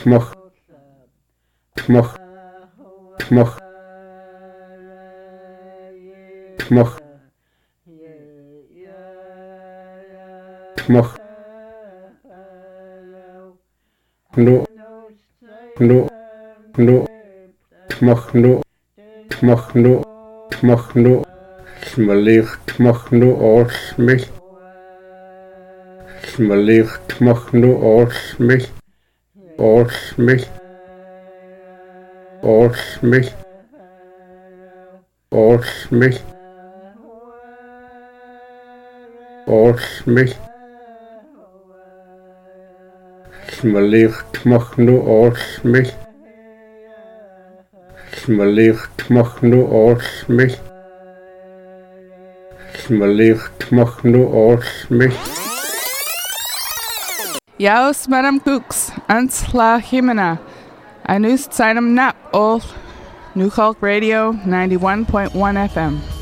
tmach, tmach, tmach, tmach, tmach, no, no, no, tmach no, tmach no, tmach no, smalig tmach no orsmil, smalig tmach no orsmil, orsmil, orsmil, orsmil, orsmil, smalig tmach no orsmil, smalig tmach no orsmil, smalig tmach no orsmil. Jaus Madam Cooks, ans la Jimena, anus seinem nap ol, New Hulk Radio 91.1 FM.